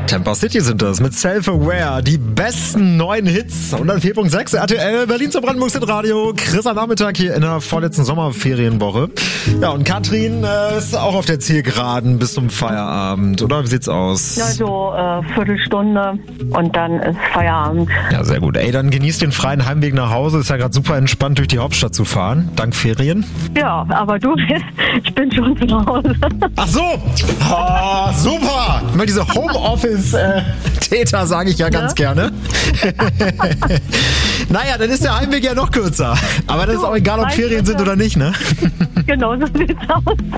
Tempo City sind das mit Self-Aware. Die besten neuen Hits. 104.6 RTL, Berlin zum Brandenburg Radio. Chris am Nachmittag hier in der vorletzten Sommerferienwoche. Ja, und Katrin ist auch auf der Zielgeraden bis zum Feierabend, oder? Wie sieht's aus? Ja, so Viertelstunde und dann ist Feierabend. Ja, sehr gut. Ey, dann genießt den freien Heimweg nach Hause. Ist ja gerade super entspannt, durch die Hauptstadt zu fahren. Dank Ferien. Ja, aber du, ich bin schon zu Hause. Ach so! Oh, super! Immer diese Homeoffice-Täter, sage ich ja ganz gerne. Naja, dann ist der Heimweg ja noch kürzer. Aber das ist auch egal, ob Ferien sind oder nicht, ne? Genau, so sieht's aus.